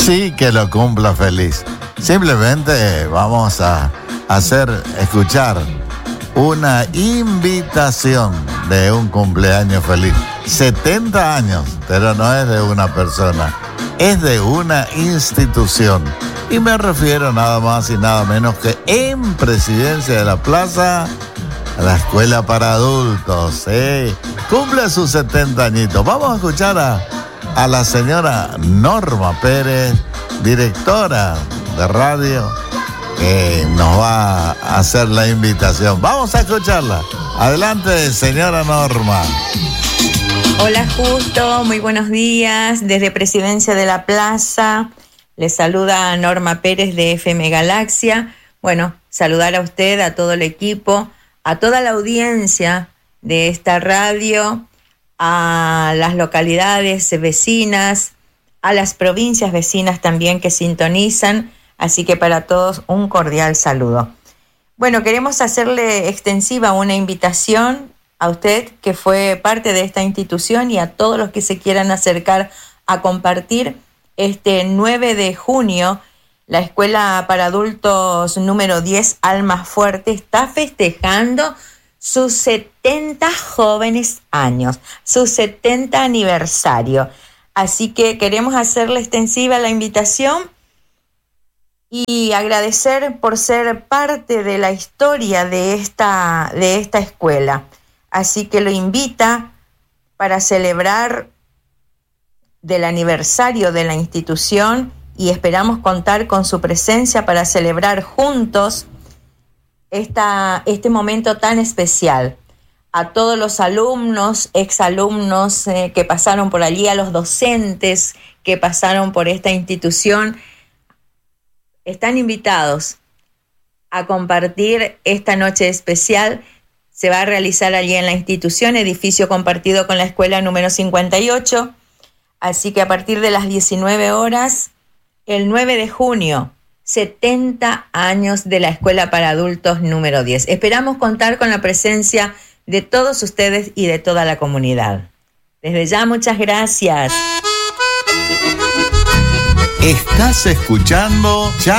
Sí, que lo cumpla feliz. Simplemente vamos a escuchar una invitación de un cumpleaños feliz. 70 años, pero no es de una persona, es de una institución. Y me refiero nada más y nada menos que en Presidencia de la Plaza, a la Escuela para Adultos. Cumple sus 70 añitos. Vamos a escuchar a la señora Norma Pérez, directora de radio, que nos va a hacer la invitación. Vamos a escucharla. Adelante, señora Norma. Hola, Justo, muy buenos días. Desde Presidencia de la Plaza, les saluda Norma Pérez de FM Galaxia. Bueno, saludar a usted, a todo el equipo, a toda la audiencia de esta radio, a las localidades vecinas, a las provincias vecinas también que sintonizan. Así que para todos un cordial saludo. Bueno, queremos hacerle extensiva una invitación a usted que fue parte de esta institución y a todos los que se quieran acercar a compartir. Este 9 de junio, la Escuela para Adultos número 10, Alma Fuerte, está festejando sus 70 jóvenes años, su 70 aniversario. Así que queremos hacerle extensiva la invitación y agradecer por ser parte de la historia de esta escuela. Así que lo invita para celebrar del aniversario de la institución y esperamos contar con su presencia para celebrar juntos este momento tan especial. A todos los alumnos, exalumnos que pasaron por allí, a los docentes que pasaron por esta institución, están invitados a compartir esta noche especial. Se va a realizar allí en la institución, edificio compartido con la escuela número 58. Así que a partir de las 19 horas, el 9 de junio, 70 años de la Escuela para Adultos número 10. Esperamos contar con la presencia de todos ustedes y de toda la comunidad. Desde ya, muchas gracias. Estás escuchando